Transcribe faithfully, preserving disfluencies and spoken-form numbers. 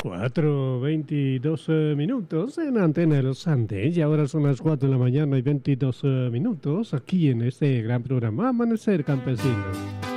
cuatro, veintidós eh, minutos en Antena de los Andes y ahora son las cuatro de la mañana y veintidós eh, minutos aquí en este gran programa Amanecer Campesino.